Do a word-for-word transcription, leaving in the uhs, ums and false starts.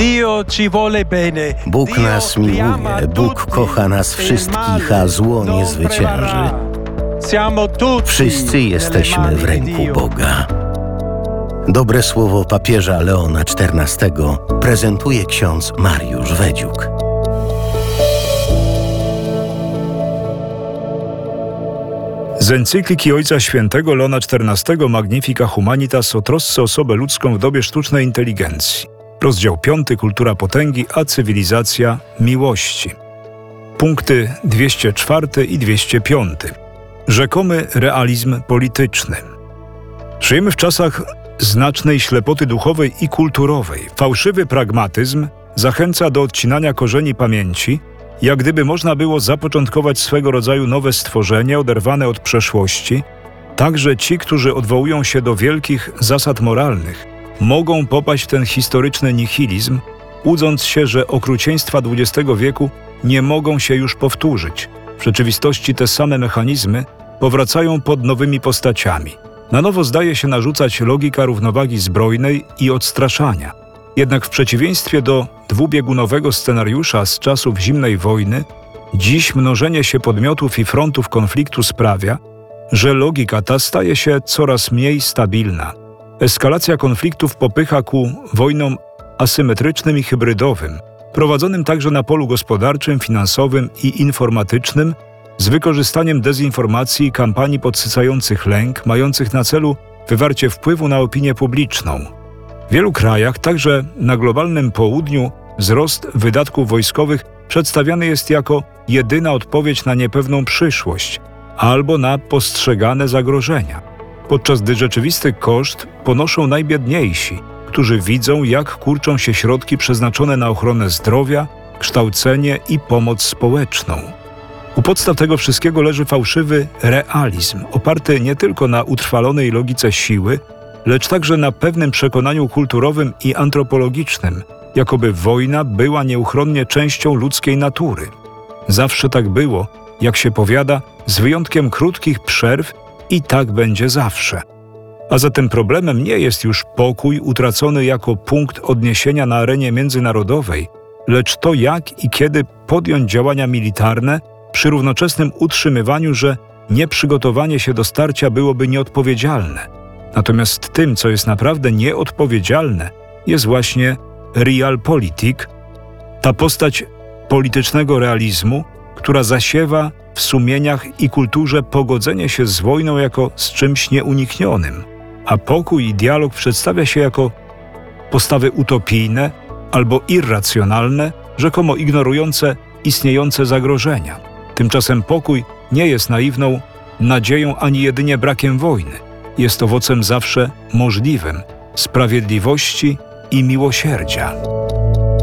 Bóg nas miłuje, Bóg kocha nas wszystkich, a zło nie zwycięży. Wszyscy jesteśmy w ręku Boga. Dobre słowo papieża Leona czternastego prezentuje ksiądz Mariusz Wedziuk. Z encykliki Ojca Świętego Leona czternastego Magnifica Humanitas o trosce o osobę ludzką w dobie sztucznej inteligencji. Rozdział piąty. Kultura potęgi, a cywilizacja miłości. Punkty dwieście cztery i dwieście pięć. Rzekomy realizm polityczny. Żyjemy w czasach znacznej ślepoty duchowej i kulturowej. Fałszywy pragmatyzm zachęca do odcinania korzeni pamięci, jak gdyby można było zapoczątkować swego rodzaju nowe stworzenie oderwane od przeszłości. Także ci, którzy odwołują się do wielkich zasad moralnych, mogą popaść w ten historyczny nihilizm, łudząc się, że okrucieństwa dwudziestego wieku nie mogą się już powtórzyć. W rzeczywistości te same mechanizmy powracają pod nowymi postaciami. Na nowo zdaje się narzucać logika równowagi zbrojnej i odstraszania. Jednak w przeciwieństwie do dwubiegunowego scenariusza z czasów zimnej wojny, dziś mnożenie się podmiotów i frontów konfliktu sprawia, że logika ta staje się coraz mniej stabilna. Eskalacja konfliktów popycha ku wojnom asymetrycznym i hybrydowym, prowadzonym także na polu gospodarczym, finansowym i informatycznym, z wykorzystaniem dezinformacji i kampanii podsycających lęk, mających na celu wywarcie wpływu na opinię publiczną. W wielu krajach, także na globalnym południu, wzrost wydatków wojskowych przedstawiany jest jako jedyna odpowiedź na niepewną przyszłość albo na postrzegane zagrożenia, podczas gdy rzeczywisty koszt ponoszą najbiedniejsi, którzy widzą, jak kurczą się środki przeznaczone na ochronę zdrowia, kształcenie i pomoc społeczną. U podstaw tego wszystkiego leży fałszywy realizm, oparty nie tylko na utrwalonej logice siły, lecz także na pewnym przekonaniu kulturowym i antropologicznym, jakoby wojna była nieuchronnie częścią ludzkiej natury. Zawsze tak było, jak się powiada, z wyjątkiem krótkich przerw i tak będzie zawsze. A zatem problemem nie jest już pokój utracony jako punkt odniesienia na arenie międzynarodowej, lecz to, jak i kiedy podjąć działania militarne przy równoczesnym utrzymywaniu, że nieprzygotowanie się do starcia byłoby nieodpowiedzialne. Natomiast tym, co jest naprawdę nieodpowiedzialne, jest właśnie realpolitik, ta postać politycznego realizmu, która zasiewa w sumieniach i kulturze pogodzenie się z wojną jako z czymś nieuniknionym, a pokój i dialog przedstawia się jako postawy utopijne albo irracjonalne, rzekomo ignorujące istniejące zagrożenia. Tymczasem pokój nie jest naiwną nadzieją ani jedynie brakiem wojny. Jest owocem zawsze możliwym, sprawiedliwości i miłosierdzia.